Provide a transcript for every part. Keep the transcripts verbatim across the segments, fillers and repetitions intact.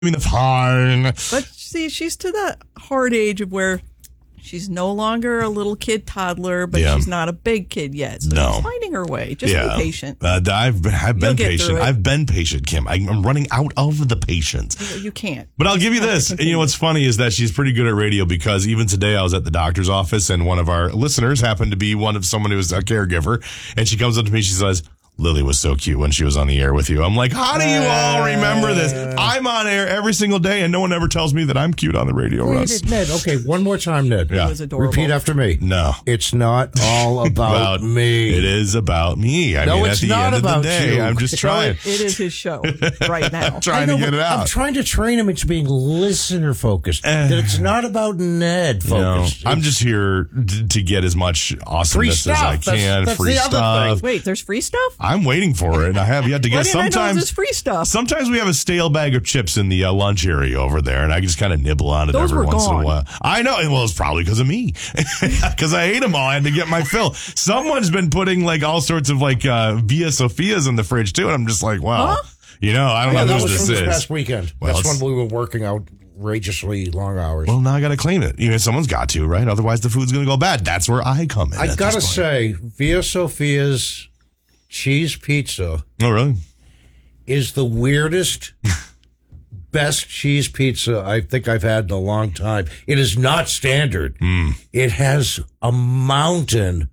mean, the fine. But see, she's to that hard age of where she's no longer a little kid toddler, but Yeah. she's not a big kid yet. So No. she's finding her way. Just Yeah. be patient. Uh, I've been, I've been You'll get patient. through it. I've been patient, Kim. I, I'm running out of the patience. You can't. But I'll give you this. And you know what's funny is that she's pretty good at radio because even today I was at the doctor's office and one of our listeners happened to be one of someone who was a caregiver. And she comes up to me, she says, Lily was so cute when she was on the air with you. I'm like, how do you all remember this? I'm on air every single day and no one ever tells me that I'm cute on the radio, Russ. Ned, okay, one more time, Ned. Yeah. It was adorable. Repeat after me. No. It's not all about, me. It is about me. I No, mean, it's at the not end of the about day, you. I'm just trying. It is his show right now. trying I know, to get it but out. I'm trying to train him into being listener focused. that it's not about Ned No, focused. I'm just here d- to get as much awesomeness Free as I stuff. That's- can. that's free the other stuff. thing. Wait, there's free stuff? I'm waiting for it, and I have yet to Why get. didn't I know Sometimes this is free stuff? Sometimes we have a stale bag of chips in the uh, lunch area over there, and I just kind of nibble on it Those every were once in gone. a while. I know. Well, it's probably because of me, because I ate them all. I had to get my fill. Someone's been putting like all sorts of like uh, Via Sophia's in the fridge too, and I'm just like, wow, Huh? you know, I don't yeah, know that who was this from this is. past weekend. Well, That's it's- when we were working outrageously long hours. Well, now I got to claim it. You know, someone's got to, right? Otherwise, the food's going to go bad. That's where I come in. I at gotta this point. say, Via Sophia's cheese pizza Oh, really? is the weirdest, best cheese pizza I think I've had in a long time. It is not standard. Mm. It has a mountain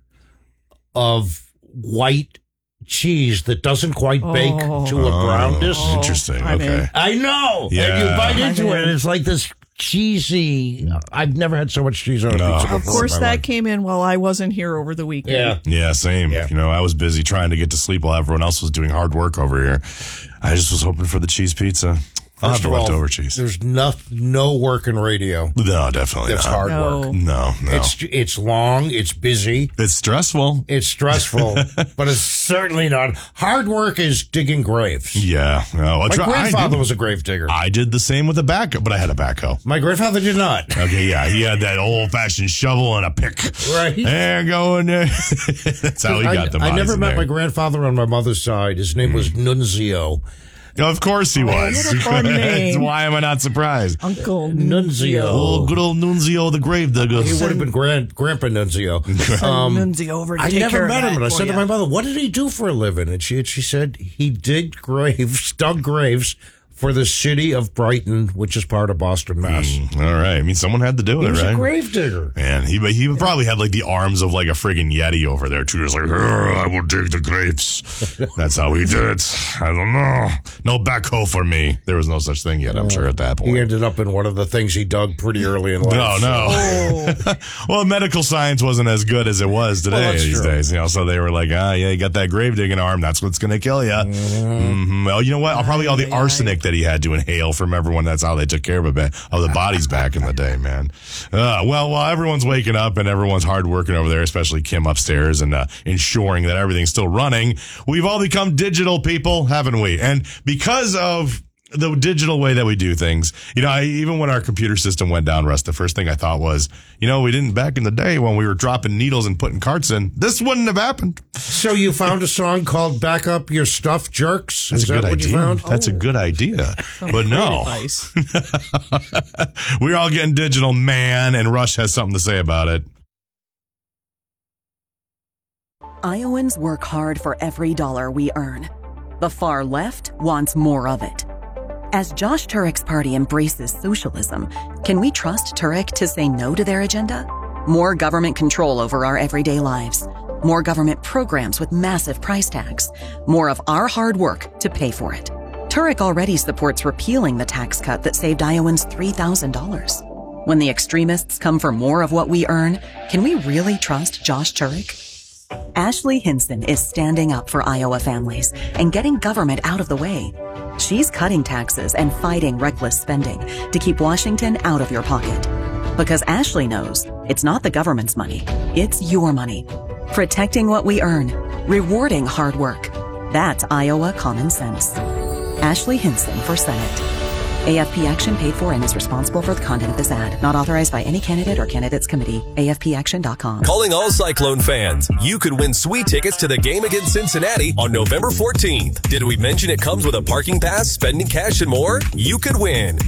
of white cheese that doesn't quite bake Oh. to a brownness. Oh, interesting. I'm Okay. in. I know. Yeah. And you bite I'm into it, in. and it's like this cheesy. I've never had so much cheese on a No. pizza before. Of course, in my that life. came in while I wasn't here over the weekend. Yeah. Yeah, same. Yeah. You know, I was busy trying to get to sleep while everyone else was doing hard work over here. I just was hoping for the cheese pizza. I'll have First the of all, leftover cheese. there's no, no work in radio. No, definitely It's not. hard No. work. No, no. It's it's long. It's busy. It's stressful. It's stressful, but it's certainly not. Hard work is digging graves. Yeah. No, I My try- I grandfather did, was a grave digger. I did the same with a backhoe, but I had a backhoe. My grandfather did not. Okay, yeah, he had that old fashioned shovel and a pick. Right. There, going there. That's how he I, got the I bodies never in met there. my grandfather on my mother's side. His name was Nunzio. Of course he was. what a fun name. Why am I not surprised? Uncle Nunzio. Oh, good old Nunzio the Gravedigger. He would have been grand, Grandpa Nunzio. Um, Lindsay over to I take never care met of him, and that I for said to ya. my mother, "What did he do for a living?" And she she said he did graves, dug graves for the city of Brighton, which is part of Boston, Mass. All right. I mean, someone had to do He it, was right? a grave digger. Man, he he probably had like the arms of like a friggin' Yeti over there too. Just like, "Ugh, I will dig the grapes. That's how he did it. I don't know. No backhoe for me. There was no such thing yet, I'm sure, at that point. He ended up in one of the things he dug pretty early in life. No, no. Oh, Well, medical science wasn't as good as it was today Well, that's these true. days. You know, so they were like, ah, yeah, you got that grave digging arm. That's what's going to kill you. Mm-hmm. Well, you know what? Probably all the arsenic that he had to inhale from everyone. That's how they took care of it, ba- of the bodies back in the day, man. Uh, well, while everyone's waking up and everyone's hard working over there, especially Kim upstairs and uh, ensuring that everything's still running, we've all become digital people, haven't we? And because of the digital way that we do things, you know, I, even when our computer system went down, Russ, the first thing I thought was, you know, we didn't back in the day when we were dropping needles and putting carts in. This wouldn't have happened. So you found a song called "Back Up Your Stuff, Jerks"? That's Is a that good what idea. you found? That's a good idea. But no, advice. we're all getting digital, man, and Rush has something to say about it. Iowans work hard for every dollar we earn. The far left wants more of it. As Josh Turek's party embraces socialism, can we trust Turek to say no to their agenda? More government control over our everyday lives. More government programs with massive price tags. More of our hard work to pay for it. Turek already supports repealing the tax cut that saved Iowans three thousand dollars. When the extremists come for more of what we earn, can we really trust Josh Turek? Ashley Hinson is standing up for Iowa families and getting government out of the way. She's cutting taxes and fighting reckless spending to keep Washington out of your pocket. Because Ashley knows it's not the government's money, it's your money. Protecting what we earn, rewarding hard work. That's Iowa common sense. Ashley Hinson for Senate. A F P Action paid for and is responsible for the content of this ad. Not authorized by any candidate or candidates committee. A F P action dot com. Calling all Cyclone fans. You could win sweet tickets to the game against Cincinnati on November fourteenth. Did we mention it comes with a parking pass, spending cash, and more? You could win.